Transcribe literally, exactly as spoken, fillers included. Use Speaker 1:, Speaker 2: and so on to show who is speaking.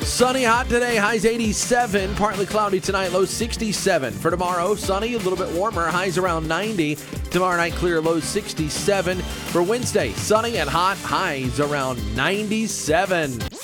Speaker 1: Sunny, hot today, highs eighty-seven. Partly cloudy tonight, low sixty-seven. For tomorrow, sunny, a little bit warmer, highs around ninety. Tomorrow night, clear, low sixty-seven. For Wednesday, sunny and hot, highs around ninety-seven.